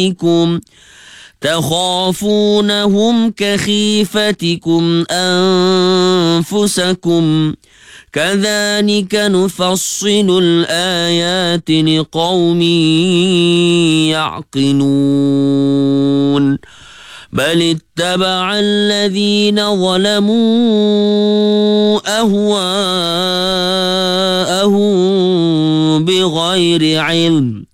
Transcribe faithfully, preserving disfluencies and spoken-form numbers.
تخافونهم كخيفتكم أنفسكم كذلك نفصل الآيات لقوم يعقلون بل اتبع الذين ظلموا أهواءهم بغير علم